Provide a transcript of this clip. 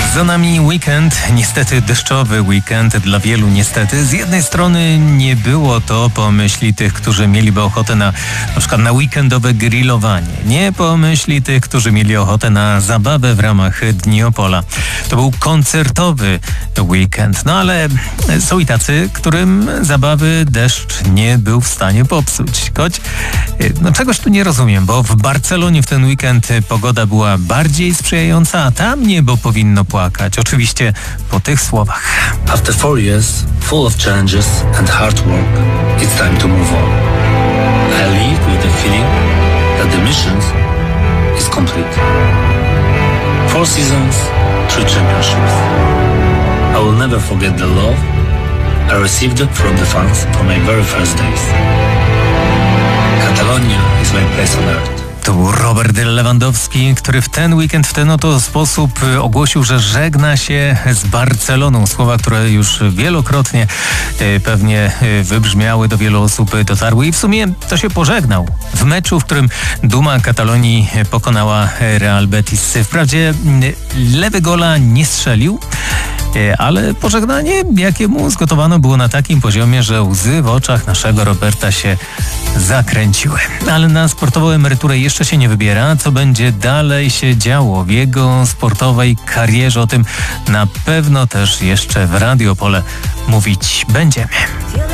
Za nami weekend, niestety deszczowy weekend, dla wielu niestety. Z jednej strony nie było to po myśli tych, którzy mieliby ochotę na przykład na weekendowe grillowanie. Nie po myśli tych, którzy mieli ochotę na zabawę w ramach Dni Opola. To był koncertowy weekend, no ale są i tacy, którym zabawy deszcz nie był w stanie popsuć. Choć czegoś tu nie rozumiem, bo w Barcelonie w ten weekend pogoda była bardziej sprzyjająca, a tam niebo powinno płakać. Oczywiście po tych słowach. After 4 years, full of challenges and hard work, it's time to move on. I leave with the feeling that the mission is complete. 4 seasons, 3 championships. I will never forget the love I received from the fans from my very first days. Catalonia is my place on earth. To był Robert Lewandowski, który w ten weekend w ten oto sposób ogłosił, że żegna się z Barceloną. Słowa, które już wielokrotnie pewnie wybrzmiały, do wielu osób dotarły i w sumie to się pożegnał w meczu, w którym duma Katalonii pokonała Real Betis. Wprawdzie lewy gola nie strzelił, ale pożegnanie, jakie mu zgotowano, było na takim poziomie, że łzy w oczach naszego Roberta się zakręciły. Ale na sportową emeryturę jeszcze się nie wybiera. Co będzie dalej się działo w jego sportowej karierze? O tym na pewno też jeszcze w Radio Opole mówić będziemy.